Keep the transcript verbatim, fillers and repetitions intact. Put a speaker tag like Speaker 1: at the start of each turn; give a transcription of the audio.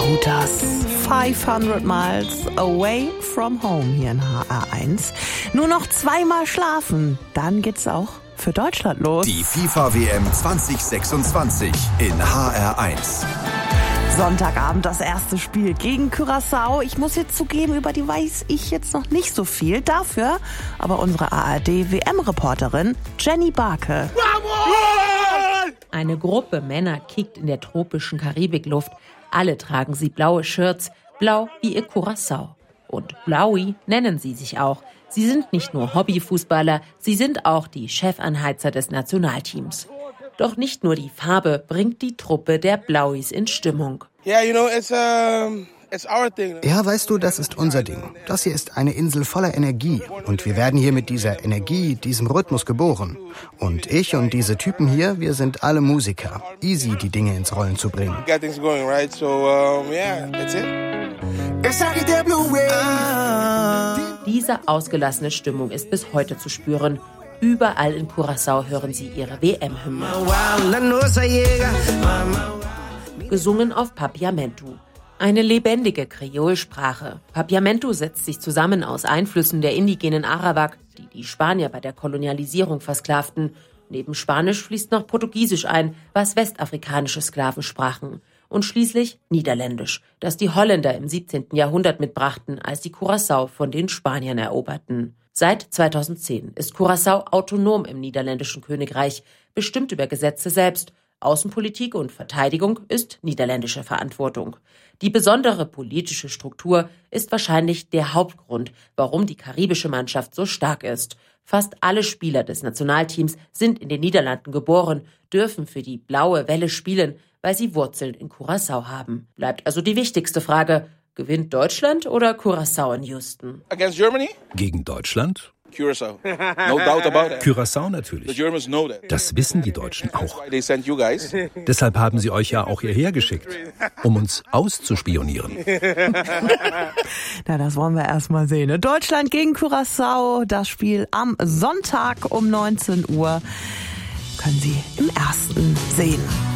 Speaker 1: Hooters. fünfhundert Miles Away from Home hier in H R eins. Nur noch zweimal schlafen, dann geht's auch für Deutschland los.
Speaker 2: Die FIFA-W M zwanzig sechsundzwanzig in H R eins.
Speaker 1: Sonntagabend das erste Spiel gegen Curaçao. Ich muss jetzt zugeben, über die weiß ich jetzt noch nicht so viel. Dafür aber unsere A R D-W M-Reporterin Jenny Barke.
Speaker 3: Eine Gruppe Männer kickt in der tropischen Karibikluft. Alle tragen sie blaue Shirts, blau wie ihr Curaçao. Und Blaui nennen sie sich auch. Sie sind nicht nur Hobbyfußballer, sie sind auch die Chefanheizer des Nationalteams. Doch nicht nur die Farbe bringt die Truppe der Blauis in Stimmung.
Speaker 4: Yeah, you know, it's, um, it's our thing.
Speaker 5: Ja, weißt du, das ist unser Ding. Das hier ist eine Insel voller Energie. Und wir werden hier mit dieser Energie, diesem Rhythmus geboren. Und ich und diese Typen hier, wir sind alle Musiker. Easy, die Dinge ins Rollen zu bringen.
Speaker 4: Got things going, right? So, um, yeah, that's it.
Speaker 3: Diese ausgelassene Stimmung ist bis heute zu spüren. Überall in Curaçao hören sie ihre W M-Hymne. Gesungen auf Papiamentu. Eine lebendige Kreolsprache. Papiamentu setzt sich zusammen aus Einflüssen der indigenen Arawak, die die Spanier bei der Kolonialisierung versklavten. Neben Spanisch fließt noch Portugiesisch ein, was westafrikanische Sklaven sprachen. Und schließlich Niederländisch, das die Holländer im siebzehnten Jahrhundert mitbrachten, als die Curaçao von den Spaniern eroberten. Seit zweitausendzehn ist Curaçao autonom im niederländischen Königreich, bestimmt über Gesetze selbst. Außenpolitik und Verteidigung ist niederländische Verantwortung. Die besondere politische Struktur ist wahrscheinlich der Hauptgrund, warum die karibische Mannschaft so stark ist. Fast alle Spieler des Nationalteams sind in den Niederlanden geboren, dürfen für die blaue Welle spielen, weil sie Wurzeln in Curaçao haben. Bleibt also die wichtigste Frage: Gewinnt Deutschland oder Curaçao in Houston?
Speaker 4: Against Germany?
Speaker 6: Gegen Deutschland?
Speaker 4: Curaçao. No doubt about that.
Speaker 6: Curaçao
Speaker 4: The
Speaker 6: natürlich.
Speaker 4: Germans know that.
Speaker 6: Das wissen die Deutschen auch.
Speaker 4: They sent you guys.
Speaker 6: Deshalb haben sie euch ja auch hierher geschickt, um uns auszuspionieren.
Speaker 1: Na, das wollen wir erst mal sehen. Deutschland gegen Curaçao, das Spiel am Sonntag um neunzehn Uhr. Können Sie im Ersten sehen.